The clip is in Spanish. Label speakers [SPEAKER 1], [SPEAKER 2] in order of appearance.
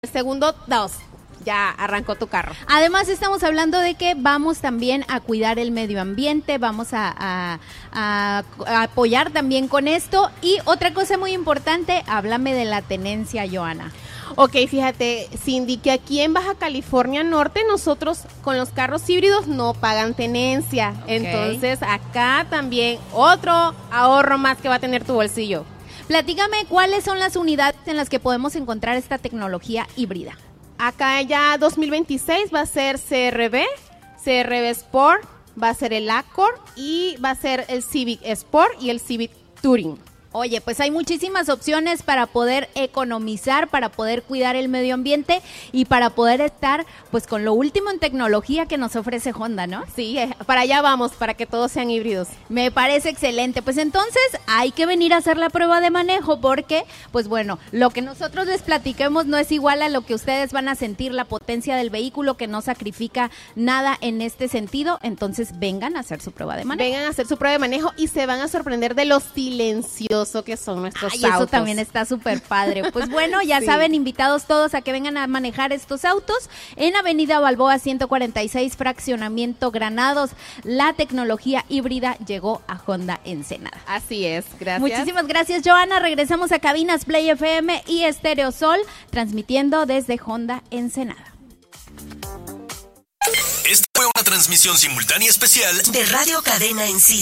[SPEAKER 1] El segundo, 2. Ya arrancó tu carro.
[SPEAKER 2] Además estamos hablando de que vamos también a cuidar el medio ambiente, vamos a apoyar también con esto. Y otra cosa muy importante, háblame de la tenencia, Joana.
[SPEAKER 1] Ok, fíjate, Cindy, que aquí en Baja California Norte nosotros con los carros híbridos no pagan tenencia.
[SPEAKER 2] Okay.
[SPEAKER 1] Entonces acá también otro ahorro más que va a tener tu bolsillo.
[SPEAKER 2] Platícame cuáles son las unidades en las que podemos encontrar esta tecnología híbrida.
[SPEAKER 1] Acá ya 2026 va a ser CRV Sport, va a ser el Accord y va a ser el Civic Sport y el Civic Touring.
[SPEAKER 2] Oye, pues hay muchísimas opciones para poder economizar, para poder cuidar el medio ambiente y para poder estar pues con lo último en tecnología que nos ofrece Honda, ¿no?
[SPEAKER 1] Sí, para allá vamos, para que todos sean híbridos.
[SPEAKER 2] Me parece excelente. Pues entonces hay que venir a hacer la prueba de manejo porque, pues bueno, lo que nosotros les platiquemos no es igual a lo que ustedes van a sentir, la potencia del vehículo que no sacrifica nada en este sentido. Entonces vengan a hacer su prueba de manejo.
[SPEAKER 1] Vengan a hacer su prueba de manejo y se van a sorprender de lo silencioso que son nuestros autos.
[SPEAKER 2] Eso también está súper padre. Pues bueno, ya saben, invitados todos a que vengan a manejar estos autos en Avenida Balboa 146, fraccionamiento Granados. La tecnología híbrida llegó a Honda Ensenada.
[SPEAKER 1] Así es, gracias.
[SPEAKER 2] Muchísimas gracias, Joana. Regresamos a Cabinas Play FM y Estéreo Sol, transmitiendo desde Honda Ensenada.
[SPEAKER 3] Esta fue una transmisión simultánea especial
[SPEAKER 4] de Radio Cadena en sí.